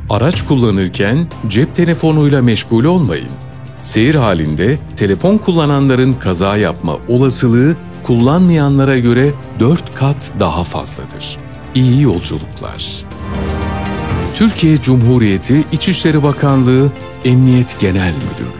Araç kullanırken cep telefonuyla meşgul olmayın. Seyir halinde telefon kullananların kaza yapma olasılığı kullanmayanlara göre 4 kat daha fazladır. İyi yolculuklar. Türkiye Cumhuriyeti İçişleri Bakanlığı Emniyet Genel Müdürlüğü